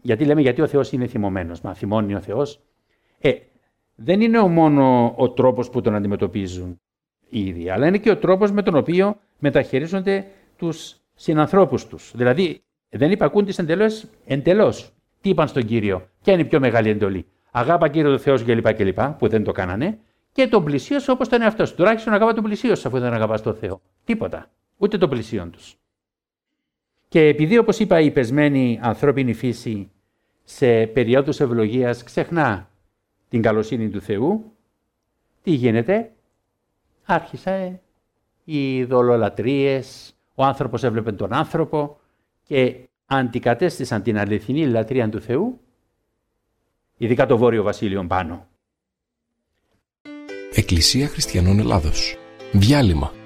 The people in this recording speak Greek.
Γιατί λέμε γιατί ο Θεός είναι θυμωμένος. Μα θυμώνει ο Θεός. Δεν είναι μόνο ο τρόπος που τον αντιμετωπίζουν οι ίδιοι, αλλά είναι και ο τρόπος με τον οποίο μεταχειρίζονται τους συνανθρώπους τους. Δηλαδή δεν υπακούν τις εντελώς. Τι είπαν στον Κύριο, ποια είναι η πιο μεγάλη εντολή? Αγάπα Κύριο του Θεός κλπ. Που δεν το κάνανε. Και τον πλησίον σου όπως τον εαυτό σου. Τουλάχιστον αγάπα τον πλησίον σου αφού δεν αγαπάς τον Θεό. Τίποτα. Ούτε τον πλησίον τους. Και επειδή, όπως είπα, η πεσμένη ανθρώπινη φύση σε περιόδους ευλογίας ξεχνά την καλοσύνη του Θεού, τι γίνεται? Άρχισε οι δολολατρίες, ο άνθρωπος έβλεπε τον άνθρωπο και αντικατέστησαν την αληθινή λατρεία του Θεού, ειδικά το Βόρειο Βασίλειο πάνω. Εκκλησία Χριστιανών Ελλάδος. Διάλειμμα.